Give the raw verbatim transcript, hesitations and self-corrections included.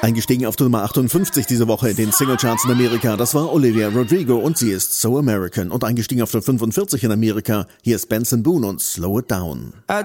Eingestiegen auf der Nummer achtundfünfzig diese Woche in den Singlecharts in Amerika, das war Olivia Rodrigo und sie ist So American. Und eingestiegen auf der fünfundvierzig in Amerika, hier ist Benson Boone und Slow It Down. I